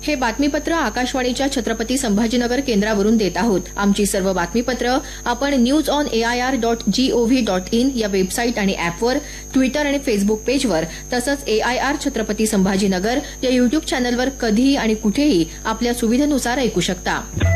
हे बातमीपत्र आकाशवाणीच्या छत्रपती संभाजीनगर केंद्रावरून देत आहोत. आमची सर्व बातमीपत्र आपण newsonair.gov.in या वेबसाईट आणि अॅपवर, ट्विटर आणि फेसबुक पेजवर तसंच AIR छत्रपती संभाजीनगर या युट्यूब चॅनलवर कधीही आणि कुठेही आपल्या सुविधेनुसार ऐकू शकता.